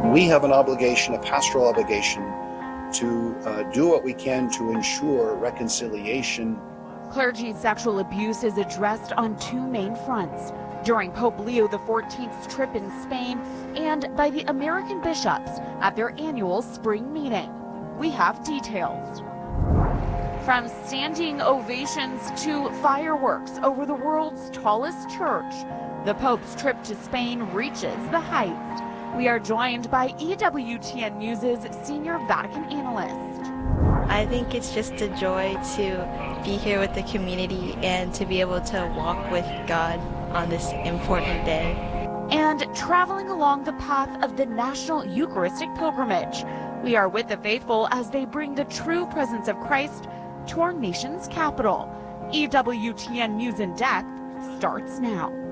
We have an obligation, a pastoral obligation, to do what we can to ensure reconciliation. Clergy sexual abuse is addressed on two main fronts: during Pope Leo XIV's trip in Spain and by the American bishops at their annual spring meeting. We have details. From standing ovations to fireworks over the world's tallest church, the Pope's trip to Spain reaches the heights. We are joined by EWTN News' senior Vatican analyst. I think it's just a joy to be here with the community and to be able to walk with God on this important day. And traveling along the path of the National Eucharistic Pilgrimage, we are with the faithful as they bring the true presence of Christ to our nation's capital. EWTN News in Depth starts now.